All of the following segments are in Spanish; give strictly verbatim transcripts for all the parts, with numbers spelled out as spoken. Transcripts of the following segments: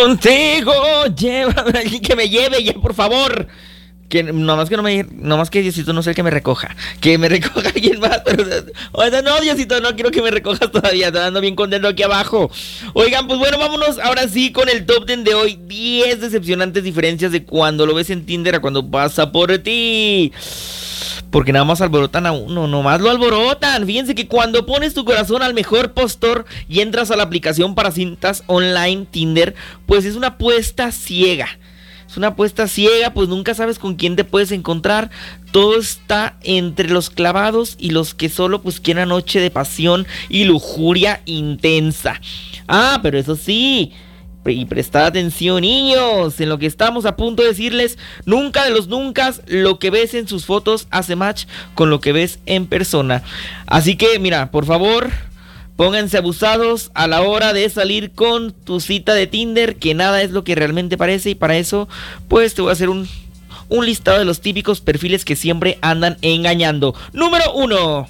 Contigo, llévame alguien que me lleve ya, por favor. Que nomás que no me, nomás que Diosito no sea el que me recoja, que me recoja alguien más, pero o sea, no, Diosito, no quiero que me recojas todavía, estoy ando bien contento aquí abajo. Oigan, pues bueno, vámonos ahora sí con el top diez de hoy. diez decepcionantes diferencias de cuando lo ves en Tinder a cuando pasa por ti. Porque nada más alborotan a uno, nomás lo alborotan. Fíjense que cuando pones tu corazón al mejor postor y entras a la aplicación para citas online Tinder, pues es una apuesta ciega. Es una apuesta ciega, pues nunca sabes con quién te puedes encontrar. Todo está entre los clavados y los que solo pues quieren una noche de pasión y lujuria intensa. Ah, pero eso sí, y prestad atención, niños, en lo que estamos a punto de decirles. Nunca de los nunca, lo que ves en sus fotos hace match con lo que ves en persona. Así que mira, por favor, pónganse abusados a la hora de salir con tu cita de Tinder, que nada es lo que realmente parece. Y para eso, pues te voy a hacer un, un listado de los típicos perfiles que siempre andan engañando. Número uno.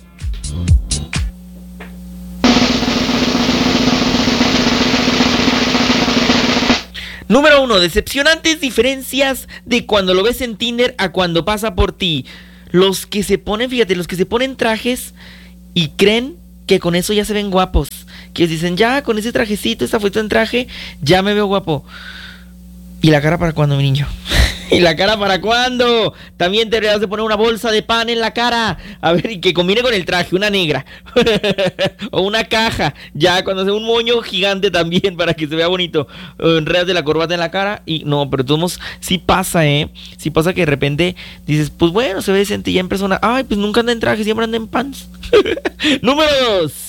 Número uno, decepcionantes diferencias de cuando lo ves en Tinder a cuando pasa por ti. Los que se ponen, fíjate, los que se ponen trajes y creen que con eso ya se ven guapos. Que dicen, ya, con ese trajecito, esta foto en traje, ya me veo guapo. ¿Y la cara para cuándo, mi niño? ¿Y la cara para cuándo? También te deberías de poner una bolsa de pan en la cara. A ver, y que combine con el traje, una negra. O una caja. Ya, cuando sea un moño gigante también, para que se vea bonito. Enredas de la corbata en la cara. Y no, pero todos sí pasa, ¿eh? Sí pasa que de repente dices, pues bueno, se ve decente ya en persona. Ay, pues nunca anda en traje, siempre anda en pants. Número dos.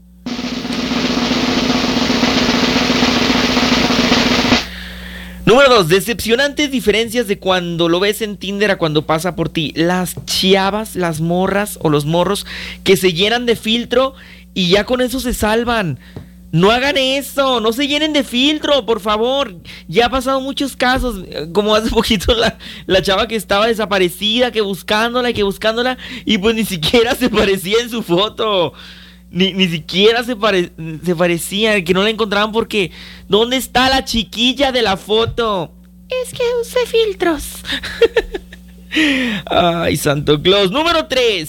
Número dos, decepcionantes diferencias de cuando lo ves en Tinder a cuando pasa por ti. Las chavas, las morras o los morros que se llenan de filtro y ya con eso se salvan. No hagan eso, no se llenen de filtro, por favor. Ya ha pasado muchos casos, como hace poquito la, la chava que estaba desaparecida, que buscándola y que buscándola y pues ni siquiera se parecía en su foto. Ni, ni siquiera se, pare, se parecía, que no la encontraban porque ¿dónde está la chiquilla de la foto? Es que usé filtros. Ay, Santo Claus. Número tres.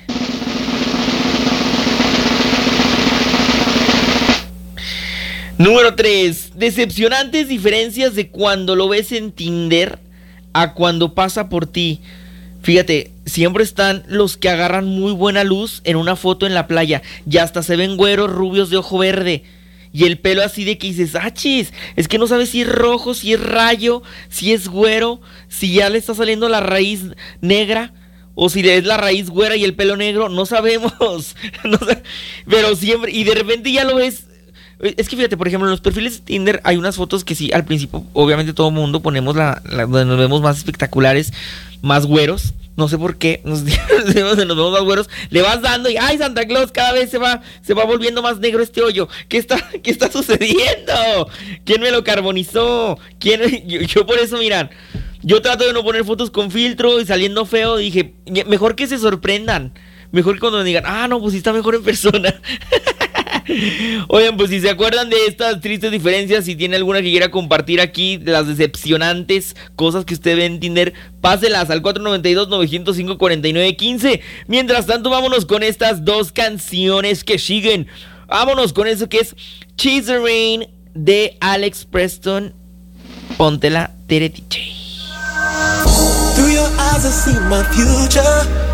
Número tres. Decepcionantes diferencias de cuando lo ves en Tinder a cuando pasa por ti. Fíjate, siempre están los que agarran muy buena luz en una foto en la playa. Y hasta se ven güeros rubios de ojo verde. Y el pelo así de que dices, ah, chis, es que no sabes si es rojo, si es rayo, si es güero, si ya le está saliendo la raíz negra. O si es la raíz güera y el pelo negro, no sabemos. No sab- Pero siempre, y de repente ya lo ves. Es que fíjate, por ejemplo, en los perfiles de Tinder hay unas fotos que sí, al principio, obviamente todo el mundo ponemos la, la donde nos vemos más espectaculares, más güeros. No sé por qué, nos, nos vemos más güeros. Le vas dando y ¡ay, Santa Claus! Cada vez se va, se va volviendo más negro este hoyo. ¿Qué está, qué está sucediendo? ¿Quién me lo carbonizó? ¿Quién? Yo, yo por eso, miran, yo trato de no poner fotos con filtro y saliendo feo. Dije, mejor que se sorprendan. Mejor que cuando me digan, ah, no, pues sí está mejor en persona. Oigan, pues si se acuerdan de estas tristes diferencias, si tiene alguna que quiera compartir aquí, de las decepcionantes cosas que usted ve en Tinder, páselas al cuatro nueve dos, nueve cero cinco, cuatro nueve uno cinco. Mientras tanto, vámonos con estas dos canciones que siguen. Vámonos con eso que es Chase the Rain de Alex Preston. Póntela, Tere D J. Through your eyes I see my future.